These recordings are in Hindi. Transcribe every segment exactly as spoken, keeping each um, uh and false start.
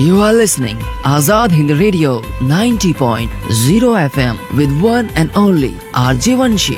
You are listening Azad Hind Radio ninety point zero F M with one and only R J Vanshi.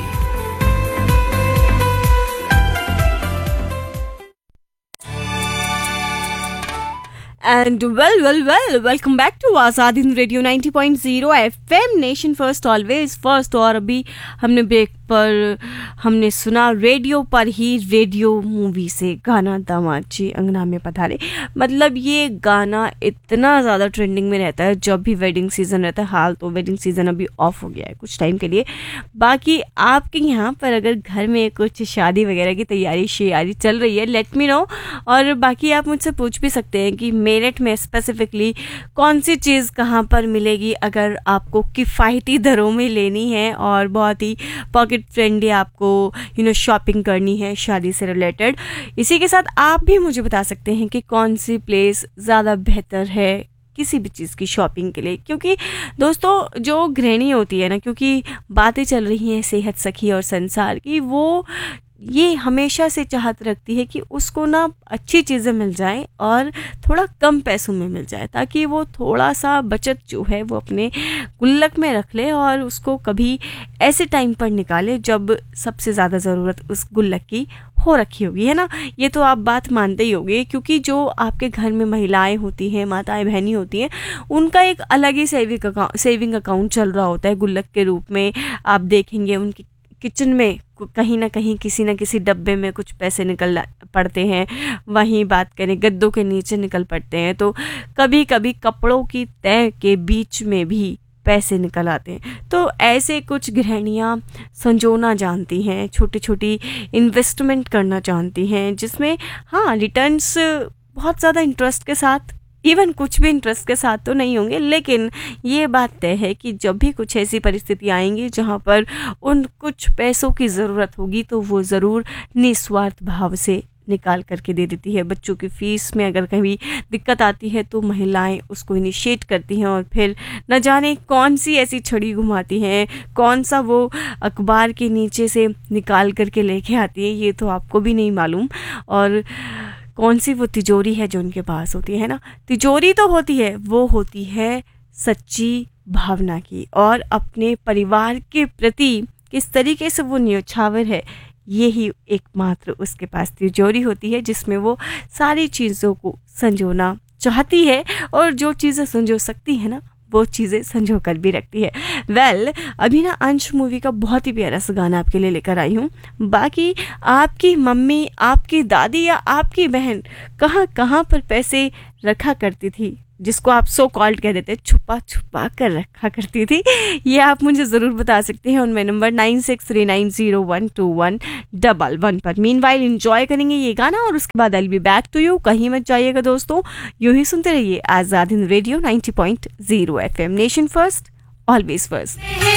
And well, well, well, welcome back to Azad Hind radio ninety point zero F M, nation first always first. और अभी हमने ब्रेक पर हमने सुना रेडियो पर ही रेडियो मूवी से गाना दामाची अंगना में पधारे। मतलब ये गाना इतना ज़्यादा ट्रेंडिंग में रहता है जब भी वेडिंग सीज़न रहता है। हाल तो वेडिंग सीज़न अभी ऑफ हो गया है कुछ टाइम के लिए। बाकी आपके यहाँ पर अगर घर में कुछ शादी वगैरह की तैयारी शेयारी चल रही है, लेट मी नो। और बाकी आप मुझसे पूछ भी सकते हैं कि मेरठ में स्पेसिफिकली कौन सी चीज़ कहाँ पर मिलेगी अगर आपको किफ़ायती दरों में लेनी है और बहुत ही पॉकेट फ्रेंडली आपको यू नो शॉपिंग करनी है शादी से रिलेटेड। इसी के साथ आप भी मुझे बता सकते हैं कि कौन सी प्लेस ज़्यादा बेहतर है किसी भी चीज़ की शॉपिंग के लिए। क्योंकि दोस्तों जो गृहिणी होती है ना, क्योंकि बातें चल रही हैं सेहत सखी और संसार की, वो ये हमेशा से चाहत रखती है कि उसको ना अच्छी चीज़ें मिल जाएं और थोड़ा कम पैसों में मिल जाए, ताकि वो थोड़ा सा बचत जो है वो अपने गुल्लक में रख ले और उसको कभी ऐसे टाइम पर निकाले जब सबसे ज़्यादा ज़रूरत उस गुल्लक की हो रखी होगी, है ना। ये तो आप बात मानते ही होंगे, क्योंकि जो आपके घर में महिलाएं होती हैं, माताएं बहनी होती हैं, उनका एक अलग ही सेविंग अकाउंट सेविंग अकाउंट चल रहा होता है गुल्लक के रूप में। आप देखेंगे उनकी किचन में कहीं ना कहीं किसी न किसी डब्बे में कुछ पैसे निकल पड़ते हैं, वहीं बात करें गद्दों के नीचे निकल पड़ते हैं, तो कभी कभी कपड़ों की तह के बीच में भी पैसे निकल आते हैं। तो ऐसे कुछ गृहिणियाँ संजोना जानती हैं, छोटी छोटी इन्वेस्टमेंट करना जानती हैं, जिसमें हाँ रिटर्न्स बहुत ज़्यादा इंटरेस्ट के साथ, इवन कुछ भी इंटरेस्ट के साथ तो नहीं होंगे, लेकिन ये बात तय है कि जब भी कुछ ऐसी परिस्थिति आएंगी जहाँ पर उन कुछ पैसों की ज़रूरत होगी तो वो ज़रूर निस्वार्थ भाव से निकाल करके दे देती है। बच्चों की फ़ीस में अगर कभी दिक्कत आती है तो महिलाएं उसको इनिशिएट करती हैं और फिर न जाने कौन सी ऐसी छड़ी घुमाती हैं, कौन सा वो अखबार के नीचे से निकाल करके लेके आती है, ये तो आपको भी नहीं मालूम। और कौन सी वो तिजोरी है जो उनके पास होती है ना, तिजोरी तो होती है, वो होती है सच्ची भावना की, और अपने परिवार के प्रति किस तरीके से वो न्योछावर है, यही एकमात्र उसके पास तिजोरी होती है जिसमें वो सारी चीज़ों को संजोना चाहती है, और जो चीज़ें संजो सकती है ना वो चीज़ें संजो कर भी रखती है। वेल well, अभी ना अंश मूवी का बहुत ही प्यारा सा गाना आपके लिए लेकर आई हूँ। बाकी आपकी मम्मी, आपकी दादी या आपकी बहन कहाँ कहाँ पर पैसे रखा करती थी, जिसको आप सो कॉल्ड कह देते, छुपा छुपा कर रखा करती थी, ये आप मुझे ज़रूर बता सकते हैं उनमें number nine six three nine zero one two one double one पर। मीनवाइल एंजॉय करेंगे ये गाना और उसके बाद आई बी बैक टू यू। कहीं मत जाइएगा दोस्तों, यूं ही सुनते रहिए Azad Hind radio ninety point zero F M, nation first always first.